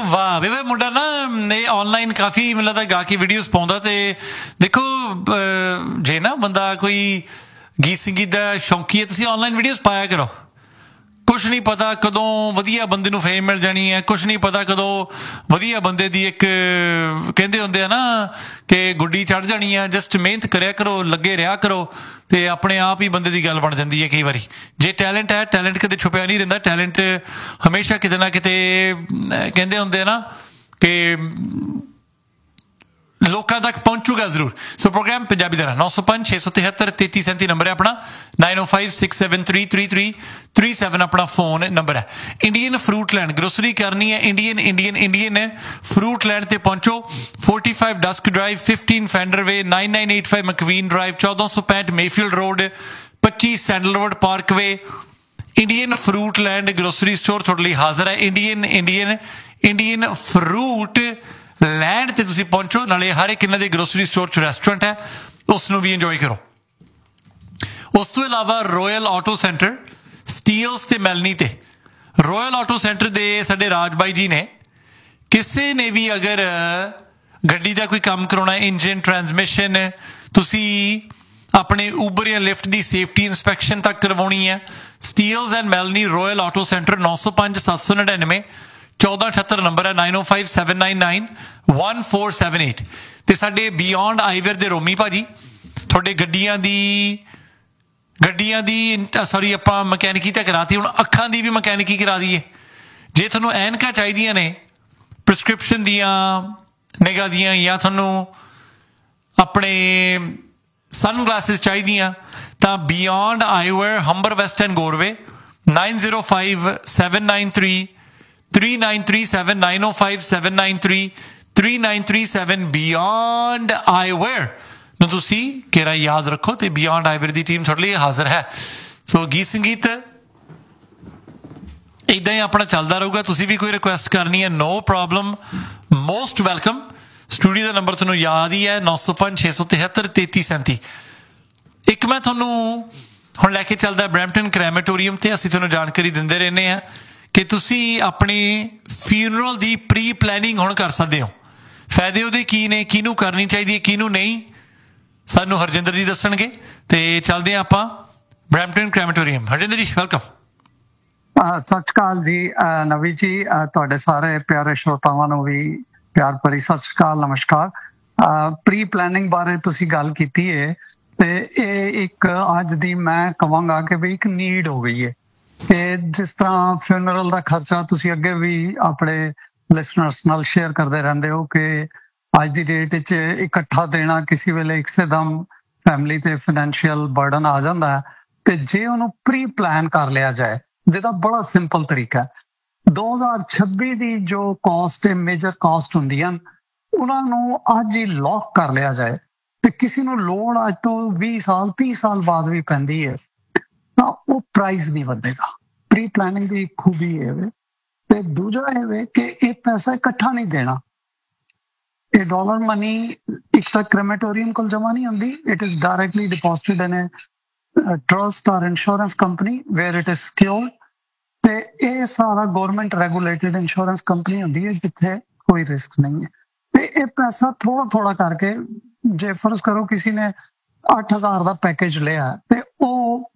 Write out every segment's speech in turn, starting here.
ਵਾਹ ਵੇ ਮੁੰਡਾ ਨਾ ਇਹ ਆਨਲਾਈਨ ਕਾਫੀ ਮੈਨੂੰ ਲੱਗਦਾ ਗਾ ਕੇ ਵੀਡੀਓਜ਼ ਪਾਉਂਦਾ ਤੇ ਦੇਖੋ ਜੇ ਨਾ ਬੰਦਾ ਕੋਈ ਗੀਤ ਸੰਗੀਤ ਦਾ ਸ਼ੌਂਕੀ ਹੈ ਤੁਸੀਂ ਆਨਲਾਈਨ ਵੀਡੀਓਜ਼ ਪਾਇਆ ਕਰੋ ਕੁਛ ਨਹੀਂ ਪਤਾ ਕਦੋਂ ਵਧੀਆ ਬੰਦੇ ਨੂੰ ਫੇਮ ਮਿਲ ਜਾਣੀ ਹੈ ਕੁਛ ਨਹੀਂ ਪਤਾ ਕਦੋਂ ਵਧੀਆ ਬੰਦੇ ਦੀ ਇੱਕ ਕਹਿੰਦੇ ਹੁੰਦੇ ਆ ਨਾ ਕਿ ਗੁੱਡੀ ਚੜ੍ਹ ਜਾਣੀ ਆ ਜਸਟ ਮਿਹਨਤ ਕਰਿਆ ਕਰੋ ਲੱਗੇ ਰਿਹਾ ਕਰੋ ਤੇ ਆਪਣੇ ਆਪ ਹੀ ਬੰਦੇ ਦੀ ਗੱਲ ਬਣ ਜਾਂਦੀ ਹੈ ਕਈ ਵਾਰੀ ਜੇ ਟੈਲੈਂਟ ਹੈ ਟੈਲੈਂਟ ਕਦੇ ਛੁਪਿਆ ਨਹੀਂ ਰਹਿੰਦਾ ਟੈਲੈਂਟ ਹਮੇਸ਼ਾ ਕਿਤੇ ਨਾ ਕਿਤੇ ਕਹਿੰਦੇ ਹੁੰਦੇ ਆ ਨਾ ਕਿ ਲੋਕਾਂ ਤੱਕ ਪਹੁੰਚੂਗਾ ਜ਼ਰੂਰ ਸੋ ਪ੍ਰੋਗਰਾਮ ਪੰਜਾਬੀ ਦਾ 905 673 3337 ਨੰਬਰ ਹੈ ਆਪਣਾ 9056733337 ਆਪਣਾ ਫੋਨ ਨੰਬਰ ਹੈ ਇੰਡੀਅਨ ਫਰੂਟ ਲੈਂਡ ਗਰੋਸਰੀ ਕਰਨੀ ਹੈ ਇੰਡੀਅਨ ਫਰੂਟ ਲੈਂਡ ਤੇ ਪਹੁੰਚੋ 45 ਡਸਕ ਡਰਾਈਵ 15 ਫੈਂਡਰ ਵੇ 9985 ਮਕਵੀਨ drive 1465 Mayfield road 25 sandal road Parkway Indian fruit land grocery store ਤੁਹਾਡੇ ਲਈ ਹਾਜ਼ਰ ਹੈ ਇੰਡੀਅਨ ਫਰੂਟ ਲੈਂਡ ਤੇ ਤੁਸੀਂ ਪਹੁੰਚੋ ਨਾਲੇ ਹਰ ਇੱਕ ਇਹਨਾਂ ਦੇ ਗਰੋਸਰੀ ਸਟੋਰ 'ਚ ਰੈਸਟੋਰੈਂਟ ਹੈ ਉਸ ਨੂੰ ਵੀ ਇੰਜੋਏ ਕਰੋ ਉਸ ਤੋਂ ਇਲਾਵਾ ਰੋਇਲ ਆਟੋ ਸੈਂਟਰ ਸਟੀਲਸ ਤੇ ਮੈਲਨੀ ਤੇ ਰੋਇਲ ਆਟੋ ਸੈਂਟਰ ਦੇ ਸਾਡੇ ਰਾਜ ਬਾਈ ਜੀ ਨੇ ਕਿਸੇ ਨੇ ਵੀ ਅਗਰ ਗੱਡੀ ਦਾ ਕੋਈ ਕੰਮ ਕਰਾਉਣਾ ਇੰਜਨ ਟਰਾਂਸਮਿਸ਼ਨ ਤੁਸੀਂ ਆਪਣੇ ਉਬਰ ਜਾਂ ਲਿਫਟ ਦੀ ਸੇਫਟੀ ਇੰਸਪੈਕਸ਼ਨ ਤੱਕ ਕਰਵਾਉਣੀ ਹੈ Steeles and ਮੈਲਨੀ royal auto centre 905 799 1478 number ਹੈ 9057991478 ਤੇ ਸਾਡੇ ਬਿਯੋਂਡ ਆਈਵੇਅਰ ਦੇ ਰੋਮੀ ਭਾਜੀ ਤੁਹਾਡੇ ਗੱਡੀਆਂ ਦੀ ਸੌਰੀ ਆਪਾਂ ਮਕੈਨਿਕੀ ਤਾਂ ਕਰਾਤੀ ਹੁਣ ਅੱਖਾਂ ਦੀ ਵੀ ਮਕੈਨਿਕੀ ਕਰਾ ਦਈਏ ਜੇ ਤੁਹਾਨੂੰ ਐਨਕਾਂ ਚਾਹੀਦੀਆਂ ਨੇ ਪ੍ਰਿਸਕ੍ਰਿਪਸ਼ਨ ਦੀਆਂ ਨਿਗਾਹ ਦੀਆਂ ਜਾਂ ਤੁਹਾਨੂੰ ਆਪਣੇ ਸਨ ਗਲਾਸਿਸ ਚਾਹੀਦੀਆਂ ਤਾਂ beyond ਆਈਵੇਅਰ Humber West and ਗੋਰਵੇ 905793 3937 905 793 3937 beyond ਆਈਵੇਅਰ ਨੂੰ ਤੁਸੀਂ ਕਿਹੜਾ ਯਾਦ ਰੱਖੋ ਤੇ ਬਿਯੋਂਡ ਆਈਵੇਅਰ ਦੀ ਟੀਮ ਤੁਹਾਡੇ ਲਈ ਹਾਜ਼ਰ ਹੈ ਸੋ ਗੀਤ ਸੰਗੀਤ ਇੱਦਾਂ ਹੀ ਆਪਣਾ ਚੱਲਦਾ ਰਹੂਗਾ ਤੁਸੀਂ ਵੀ ਕੋਈ ਰਿਕੁਐਸਟ ਕਰਨੀ ਹੈ no problem most welcome studio ਦਾ ਨੰਬਰ ਤੁਹਾਨੂੰ ਯਾਦ ਹੀ ਹੈ 905 673 3337 ਇੱਕ ਮੈਂ ਤੁਹਾਨੂੰ ਹੁਣ ਲੈ ਕੇ ਚੱਲਦਾ ਬਰੈਂਪਟਨ ਕ੍ਰੈਮੇਟੋਰੀਅਮ ਤੇ ਅਸੀਂ ਤੁਹਾਨੂੰ ਜਾਣਕਾਰੀ ਦਿੰਦੇ ਰਹਿੰਦੇ ਹਾਂ ਕਿ ਤੁਸੀਂ ਆਪਣੇ ਫਿਊਨਰਲ ਦੀ ਪ੍ਰੀ ਪਲੈਨਿੰਗ ਹੁਣ ਕਰ ਸਕਦੇ ਹੋ ਫਾਇਦੇ ਉਹਦੇ ਕੀ ਨੇ ਕਿਹਨੂੰ ਕਰਨੀ ਚਾਹੀਦੀ ਹੈ ਕਿਹਨੂੰ ਨਹੀਂ ਸਾਨੂੰ ਹਰਜਿੰਦਰ ਜੀ ਦੱਸਣਗੇ ਤੇ ਚੱਲਦੇ ਹਾਂ ਆਪਾਂ ਬਰੈਂਪਟਨ ਕ੍ਰੈਮੇਟੋਰੀਅਮ ਹਰਜਿੰਦਰ ਜੀ ਵੈਲਕਮ ਸਤਿ ਸ਼੍ਰੀ ਅਕਾਲ ਜੀ ਨਵੀ ਜੀ ਤੁਹਾਡੇ ਸਾਰੇ ਪਿਆਰੇ ਸ਼ਰੋਤਾਵਾਂ ਨੂੰ ਵੀ ਪਿਆਰ ਭਰੀ ਸਤਿ ਸ਼੍ਰੀ ਅਕਾਲ ਨਮਸਕਾਰ ਪ੍ਰੀ ਪਲੈਨਿੰਗ ਬਾਰੇ ਤੁਸੀਂ ਗੱਲ ਕੀਤੀ ਹੈ ਤੇ ਇਹ ਇੱਕ ਅੱਜ ਦੀ ਮੈਂ ਕਹਾਂਗਾ ਕਿ ਵੀ ਇੱਕ ਨੀਡ ਹੋ ਗਈ ਹੈ ਕਿ ਜਿਸ ਤਰ੍ਹਾਂ ਫਿਊਨਰਲ ਦਾ ਖਰਚਾ ਤੁਸੀਂ ਅੱਗੇ ਵੀ ਆਪਣੇ ਲਿਸਨਰਸ ਨਾਲ ਸ਼ੇਅਰ ਕਰਦੇ ਰਹਿੰਦੇ ਹੋ ਕਿ ਅੱਜ ਦੀ ਡੇਟ ਵਿੱਚ ਇਕੱਠਾ ਦੇਣਾ ਕਿਸੇ ਵੇਲੇ ਇੱਕਦਮ ਫੈਮਿਲੀ ਤੇ ਫਾਈਨੈਂਸ਼ੀਅਲ ਬਰਡਨ ਆ ਜਾਂਦਾ ਹੈ ਤੇ ਜੇ ਉਹਨੂੰ ਪ੍ਰੀ ਪਲਾਨ ਕਰ ਲਿਆ ਜਾਏ ਜਿਹਦਾ ਬੜਾ ਸਿੰਪਲ ਤਰੀਕਾ ਹੈ 2026 ਦੀ ਜੋ ਕਾਸਟ ਹੈ ਮੇਜਰ ਕਾਸਟ ਹੁੰਦੀਆਂ ਉਹਨਾਂ ਨੂੰ ਅੱਜ ਹੀ ਲੌਕ ਕਰ ਲਿਆ ਜਾਏ ਤੇ ਕਿਸੇ ਨੂੰ ਲੋੜ ਅੱਜ ਤੋਂ 20 ਸਾਲ 30 ਸਾਲ ਬਾਅਦ ਵੀ ਪੈਂਦੀ ਹੈ ਤਾਂ ਉਹ ਪ੍ਰਾਈਸ ਨਹੀਂ ਵਧੇਗਾ ਪ੍ਰੀ ਪਲਾਨਿੰਗ ਦੀ ਖੂਬੀ ਇਹ ਵੇ ਤੇ ਦੂਜਾ ਇਹ ਵੇ ਕਿ ਇਹ ਪੈਸਾ ਇਕੱਠਾ ਨਹੀਂ ਦੇਣਾ ਇਹ ਡਾਲਰ ਮਨੀ ਇੱਕ ਤਾਂ ਕ੍ਰੈਮੇਟੋਰੀਅਮ ਕੋਲ ਜਮਾ ਨਹੀਂ ਹੁੰਦੀ it is directly ਡਿਪੋਜ਼ਿਟਡ in a trust ਔਰ insurance company wear it is secured ਤੇ ਇਹ ਸਾਰਾ ਗਵਰਨਮੈਂਟ ਰੈਗੂਲੇਟਡ ਇੰਸ਼ੋਰੈਂਸ ਕੰਪਨੀ ਹੁੰਦੀ ਹੈ ਜਿੱਥੇ ਕੋਈ ਰਿਸਕ ਨਹੀਂ ਹੈ ਤੇ ਇਹ ਪੈਸਾ ਥੋੜਾ ਕਰਕੇ ਜੇ ਫਰਜ਼ ਕਰੋ ਕਿਸੇ ਨੇ 8000 ਦਾ ਪੈਕੇਜ ਲਿਆ ਤੇ ਉਹ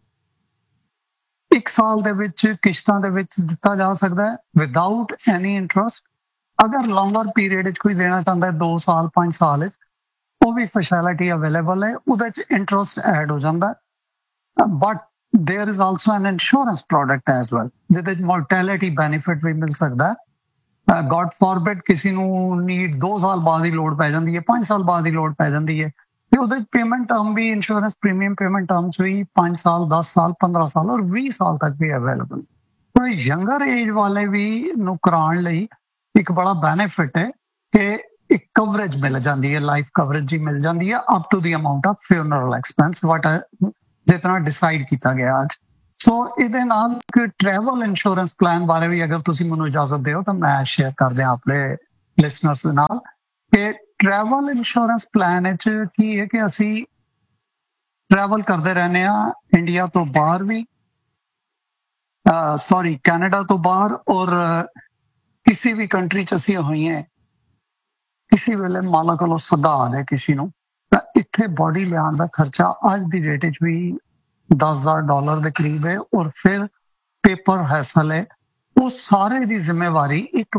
ਇੱਕ ਸਾਲ ਦੇ ਵਿੱਚ ਕਿਸ਼ਤਾਂ ਦੇ ਵਿੱਚ ਦਿੱਤਾ ਜਾ ਸਕਦਾ ਹੈ ਵਿਦਆਊਟ ਐਨੀ ਇੰਟਰਸਟ ਅਗਰ ਲੌਂਗਰ ਪੀਰੀਅਡ ਵਿੱਚ ਕੋਈ ਦੇਣਾ ਚਾਹੁੰਦਾ ਹੈ 2 ਸਾਲ 5 ਸਾਲ ਵਿੱਚ ਉਹ ਵੀ ਫੈਸਿਲਿਟੀ ਅਵੇਲੇਬਲ ਹੈ ਉਹਦੇ ਚ ਇੰਟਰਸਟ ਐਡ ਹੋ ਜਾਂਦਾ but there is also an insurance product as well ਜਿਹਦੇ ਚ mortality benefit ਵੀ ਮਿਲ ਸਕਦਾ ਹੈ God forbid ਕਿਸੇ ਨੂੰ ਨੀਡ 2 ਸਾਲ ਬਾਅਦ ਹੀ ਲੋੜ ਪੈ ਜਾਂਦੀ ਹੈ 5 ਸਾਲ ਬਾਅਦ ਹੀ ਲੋੜ ਪੈ ਜਾਂਦੀ ਹੈ ਤੇ ਉਹਦੇ ਚ ਪੇਮੈਂਟ ਟਰਮ ਵੀ ਇੰਸ਼ੋਰੈਂਸ ਪ੍ਰੀਮੀਅਮ ਪੇਮੈਂਟ ਟਰਮਸ ਵੀ 5 ਸਾਲ 10 ਸਾਲ 15 ਸਾਲ ਔਰ 20 ਸਾਲ ਤੱਕ ਵੀ ਅਵੇਲੇਬਲ ਤਾਂ ਯੰਗਰ ਏਜ ਵਾਲੇ ਵੀ ਨੂੰ ਕਰਾਉਣ ਲਈ ਇੱਕ ਬੜਾ ਬੈਨੀਫਿਟ ਹੈ ਕਿ ਇੱਕ ਕਵਰੇਜ ਮਿਲ ਜਾਂਦੀ ਹੈ ਲਾਈਫ ਕਵਰੇਜ ਹੀ ਮਿਲ ਜਾਂਦੀ ਹੈ up to the amount of funeral expense ਵਾਟ ਜਿਤਨਾ ਡਿਸਾਈਡ ਕੀਤਾ ਗਿਆ ਅੱਜ ਸੋ ਇਹਦੇ ਨਾਲ ਇੱਕ ਟਰੈਵਲ ਇੰਸ਼ੋਰੈਂਸ ਪਲਾਨ ਬਾਰੇ ਵੀ ਅਗਰ ਤੁਸੀਂ ਮੈਨੂੰ ਇਜਾਜ਼ਤ ਦਿਓ ਤਾਂ ਮੈਂ ਸ਼ੇਅਰ ਕਰ ਦਿਆਂ ਆਪਣੇ ਲਿਸਨਰਸ ਦੇ ਨਾਲ ਕਿ ਟਰੈਵਲ ਇੰਸ਼ੋਰੈਂਸ ਪਲਾਨ ਵਿੱਚ ਕੀ ਹੈ ਕਿ ਅਸੀਂ ਟਰੈਵਲ ਕਰਦੇ ਰਹਿੰਦੇ ਹਾਂ ਇੰਡੀਆ ਤੋਂ ਬਾਹਰ ਵੀ ਕੈਨੇਡਾ ਤੋਂ ਬਾਹਰ ਔਰ ਕਿਸੇ ਵੀ ਕੰਟਰੀ 'ਚ ਅਸੀਂ ਹੋਈਏ, ਕਿਸੇ ਵੇਲੇ ਮਾਲਕ ਕੋਲੋਂ ਸੱਦਾ ਆ ਜਾਏ ਕਿਸੇ ਨੂੰ, ਤਾਂ ਇੱਥੇ ਬੋਡੀ ਲਿਆਉਣ ਦਾ ਖਰਚਾ ਅੱਜ ਦੀ ਡੇਟ 'ਚ ਵੀ $10,000 ਦੇ ਕਰੀਬ ਹੈ। ਔਰ ਫਿਰ ਪੇਪਰ ਹੈਸਲ ਹੈ, ਉਹ ਸਾਰੇ ਦੀ ਜ਼ਿੰਮੇਵਾਰੀ ਇੱਕ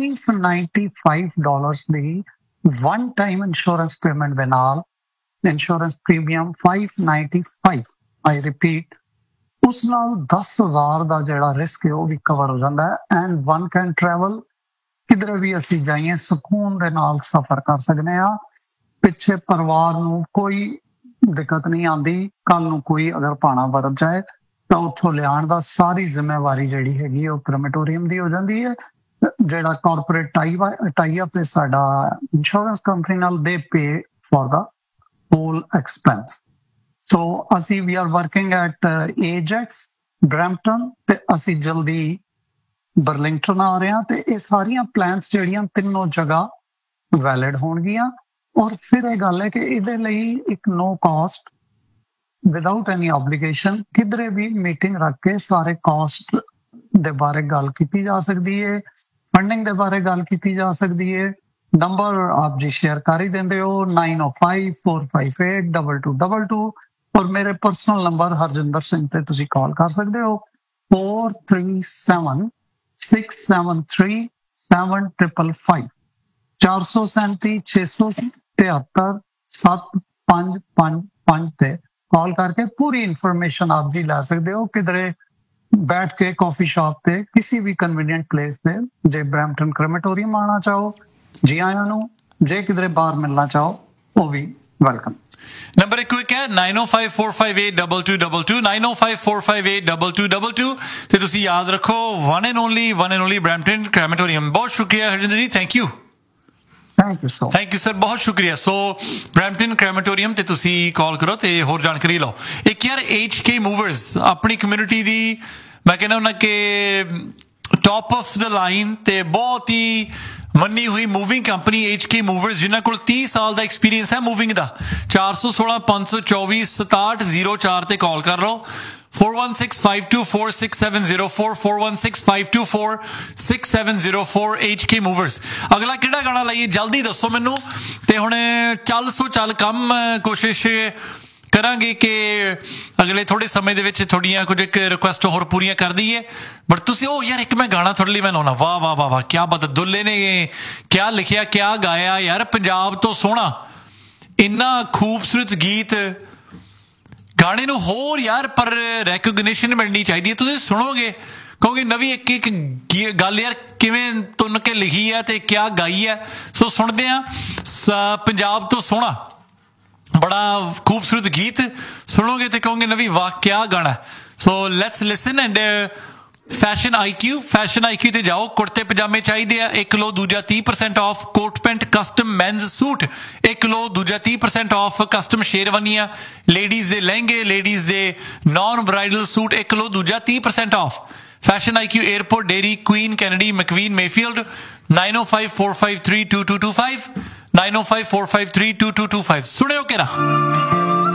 $595 ਦੀ ਵਨ ਟਾਈਮ ਇੰਸ਼ੋਰੈਂਸ ਪੇਮੈਂਟ ਦੇ ਨਾਲ, ਇੰਸ਼ੋਰੈਂਸ ਪ੍ਰੀਮੀਅਮ 595, ਆਈ ਰਿਪੀਟ, ਉਸ ਨਾਲ 10,000 ਦਾ ਜਿਹੜਾ ਰਿਸਕ ਹੈ ਉਹ ਵੀ ਕਵਰ ਹੋ ਜਾਂਦਾ ਹੈ। ਐਂਡ ਵਨ ਕੈਨ ਟਰੈਵਲ, ਕਿਧਰੇ ਵੀ ਅਸੀਂ ਜਾਈਏ ਸਕੂਨ ਦੇ ਨਾਲ ਸਫ਼ਰ ਕਰ ਸਕਦੇ ਹਾਂ। ਪਿੱਛੇ ਪਰਿਵਾਰ ਨੂੰ ਕੋਈ ਦਿੱਕਤ ਨਹੀਂ ਆਉਂਦੀ। ਕੱਲ ਨੂੰ ਕੋਈ ਅਗਰ ਭਾਣਾ ਵਰਤ ਜਾਏ ਤਾਂ ਉੱਥੋਂ ਲਿਆਉਣ ਦਾ ਸਾਰੀ ਜ਼ਿੰਮੇਵਾਰੀ ਜਿਹੜੀ ਹੈਗੀ ਉਹ ਕ੍ਰੈਮੇਟੋਰੀਅਮ ਦੀ ਹੋ ਜਾਂਦੀ ਹੈ। ਜਿਹੜਾ ਕਾਰਪੋਰੇਟ ਟਾਈ ਅਪ ਹੈ ਸਾਡਾ ਇੰਸ਼ੋਰੈਂਸ ਕੰਪਨੀ ਨਾਲ, ਦੇ ਪੇ ਫॉर ਦਾ ਹੋਲ ਐਕਸਪੈਂਸ। ਸੋ ਅਸੀਂ ਵੀ ਆਰ ਵਰਕਿੰਗ ਐਟ ਏਜੈਕਸ ਬਰੈਂਪਟਨ, ਤੇ ਅਸੀਂ ਜਲਦੀ ਬਰਲਿੰਗਟਨ ਆ ਰਹੇ ਹਾਂ। ਤੇ ਇਹ ਸਾਰੀਆਂ ਪਲਾਨਸ ਜਿਹੜੀਆਂ ਤਿੰਨੋਂ ਜਗ੍ਹਾ ਵੈਲਿਡ ਹੋਣਗੀਆਂ। ਔਰ ਫਿਰ ਇਹ ਗੱਲ ਹੈ ਕਿ ਇਹਦੇ ਲਈ ਇੱਕ ਨੋ ਕਾਸਟ, ਵਿਦਆਊਟ ਐਨੀ ਆਬਲੀਗੇਸ਼ਨ, ਕਿਧਰੇ ਵੀ ਮੀਟਿੰਗ ਰੱਖ ਕੇ ਸਾਰੇ ਕਾਸਟ ਦੇ ਬਾਰੇ ਗੱਲ ਕੀਤੀ ਜਾ ਸਕਦੀ ਹੈ, ਫੰਡਿੰਗ ਦੇ ਬਾਰੇ ਗੱਲ ਕੀਤੀ ਜਾ ਸਕਦੀ ਹੈ। ਨੰਬਰ ਆਪ ਜੀ ਸ਼ੇਅਰ ਕਰ ਹੀ ਦਿੰਦੇ ਹੋ, 9054582222, ਔਰ ਮੇਰੇ ਪਰਸਨਲ ਨੰਬਰ ਹਰਜਿੰਦਰ ਸਿੰਘ ਤੇ ਤੁਸੀਂ ਕਾਲ ਕਰ ਸਕਦੇ ਹੋ 4376737555 437-673-755 ਤੇ ਕਾਲ ਕਰਕੇ ਪੂਰੀ ਇਨਫੋਰਮੇਸ਼ਨ ਆਪ ਜੀ ਲੈ ਸਕਦੇ ਹੋ। ਕਿਧਰੇ ਬੈਠ ਕੇ ਕਾਫੀ ਸ਼ਾਪ ਤੇ ਕਿਸੇ ਵੀ ਕਨਵੀਨੀਅੰਟ ਪਲੇਸ ਤੇ, ਜੇ ਬਰੈਂਪਟਨ ਕ੍ਰੈਮੇਟੋਰੀਅਮ ਆਉਣਾ ਚਾਹੋ ਜੀ ਆਇਆਂ ਨੂੰ, ਜੇ ਕਿਧਰੇ ਬਾਹਰ ਮਿਲਣਾ ਚਾਹੋ ਉਹ ਵੀ ਵੈਲਕਮ। ਨੰਬਰ ਇੱਕ ਕੁਇਕ ਹੈ 9054582222, 9054582222, ਤੇ ਤੁਸੀਂ ਯਾਦ ਰੱਖੋ ਵਨ ਐਂਡ ਓਨਲੀ ਬਰੈਂਪਟਨ ਕ੍ਰੈਮੇਟੋਰੀਅਮ। ਬਹੁਤ ਸ਼ੁਕਰੀਆ ਹਰਜਿੰਦਰ ਜੀ, ਥੈਂਕ ਯੂ ਸਰ, ਬਹੁਤ ਸ਼ੁਕਰੀਆ। ਸੋ ਬਰੈਂਪਟਨ ਕ੍ਰੈਮੇਟੋਰੀਅਮ ਤੇ ਤੁਸੀਂ ਕਾਲ ਕਰੋ ਤੇ ਹੋਰ ਜਾਣਕਾਰੀ ਲਓ। ਇੱਕ ਯਾਰ HK ਮੂਵਰਸ ਆਪਣੀ ਕਮਿਊਨਿਟੀ ਦੀ, ਮੈਂ ਕਹਿੰਦਾ ਉਹਨਾਂ ਕਿ ਟੌਪ ਆਫ ਦ ਲਾਈਨ ਤੇ ਬਹੁਤ ਹੀ ਮੰਨੀ ਹੋਈ ਮੂਵਿੰਗ ਕੰਪਨੀ HK ਮੂਵਰਸ, ਜਿਨ੍ਹਾਂ ਕੋਲ 30 ਸਾਲ ਦਾ ਐਕਸਪੀਰੀਅੰਸ ਹੈ ਮੂਵਿੰਗ ਦਾ। 416-524-6704 ਤੇ ਕਾਲ ਕਰ ਲਓ। 4165246704, 4165246704 HK ਮੂਵਰਸ। ਅਗਲਾ ਕਿਹੜਾ ਗਾਣਾ ਲਾਈਏ ਜਲਦੀ ਦੱਸੋ ਮੈਨੂੰ। ਤੇ ਹੁਣ ਚੱਲ ਕੰਮ ਕੋਸ਼ਿਸ਼ ਕਰਾਂਗੇ ਕਿ ਅਗਲੇ ਥੋੜੇ ਸਮੇਂ ਦੇ ਵਿੱਚ ਤੁਹਾਡੀਆਂ ਕੁਝ ਇੱਕ ਰਿਕੁਐਸਟ ਹੋਰ ਪੂਰੀਆਂ ਕਰ ਦਈਏ। ਬਟ ਤੁਸੀਂ ਉਹ ਯਾਰ ਇੱਕ ਮੈਂ ਗਾਣਾ ਤੁਹਾਡੇ ਲਈ ਮੈਂ ਲਾਉਣਾ, ਵਾਹ ਵਾਹ ਵਾਹ ਵਾਹ, ਕਿਆ ਬਾਤ। ਦੁੱਲੇ ਨੇ ਕਿਆ ਲਿਖਿਆ, ਕਿਆ ਗਾਇਆ ਯਾਰ, ਪੰਜਾਬ ਤੋਂ ਸੋਹਣਾ, ਇੰਨਾ ਖੂਬਸੂਰਤ ਗੀਤ। ਗਾਣੇ ਨੂੰ ਹੋਰ ਯਾਰ ਪਰ ਰੈਕੋਗਨੀਸ਼ਨ ਮਿਲਣੀ ਚਾਹੀਦੀ ਹੈ। ਤੁਸੀਂ ਸੁਣੋਗੇ ਕਹੋਗੇ ਨਵੀਂ ਇੱਕ ਗੱਲ ਯਾਰ ਕਿਵੇਂ ਤੁੰਨ ਕੇ ਲਿਖੀ ਹੈ ਤੇ ਕਿਆ ਗਾਈ ਹੈ। ਸੋ ਸੁਣਦੇ ਹਾਂ ਪੰਜਾਬ ਤੋਂ ਸੋਹਣਾ, ਬੜਾ ਖੂਬਸੂਰਤ ਗੀਤ ਸੁਣੋਗੇ ਤੇ ਕਹੋਗੇ ਨਵੀਂ ਵਾਹ ਕਿਆ ਗਾਣਾ। So let's ਲਿਸਨ। And fashion IQ ਤੇ ਜਾਓ। ਕੁੜਤੇ ਪਜਾਮੇ ਚਾਹੀਦੇ ਆ, 1 ਲਓ ਦੂਜਾ 30% of. Coat pant custom men's suit 1 ਲਓ ਦੂਜਾ 30% ਆਫ। ਕਸਟਮ ਸ਼ੇਰਵਾਨੀਆਂ, ਲੇਡੀਜ਼ ਦੇ ਲਹਿੰਗੇ, ਲੇਡੀਜ਼ ਦੇ ਨॉन ਬ੍ਰਾਈਡਲ ਸੂਟ 1 ਲਓ ਦੂਜਾ 30% of. Fashion IQ airport, dairy, Queen, Kennedy, ਮੈਕਵੀਨ, Mayfield. 9054532225, 9054532225। ਸੁਣਿਓ ਕਿਹੜਾ